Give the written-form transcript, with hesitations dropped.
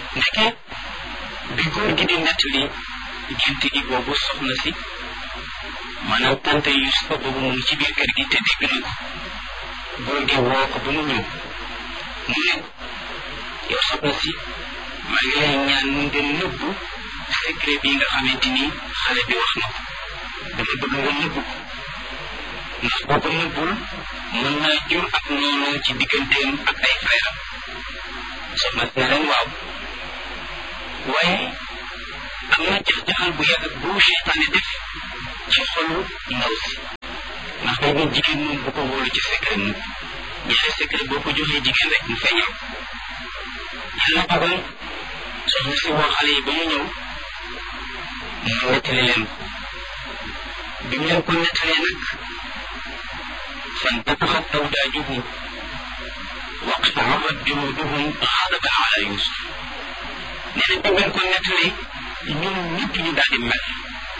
ndeke bi góor gi di nettali gént gi boobu soxna si maanaam tante Yusufa boobu mu ngi ci biir kër gi te dégg na ko góor gi woo ko ba mu ñëw mu ne yow soxna si maa ngi lay ñaan nga nëbbu secret bi nga xamante ni xale bi wax na ko dama bëgg nga nëbbu ko ndax boo ko nëbbul mën naa jur ak noonu ci digganteem ak ay frère soxna si ne leen waaw waaye am na jax-jaxal bu yàgg bu seytaane def ci xolu ndaw si ndax day doon jigéen moom bu ko wóolu ci secret mu ñaari secret boo ko joxee jigéen rek mu feeñal yàlla dogal soxna si woo xale yi ba mu ñëw mu nettali leen ko bi mu leen ko nettalee nag فانتفخت أوداجهم واقشعرت جلودهم غضبا على يوسف nee na bi ngeen ko nettalee ñun ñëpp ñu daal di mel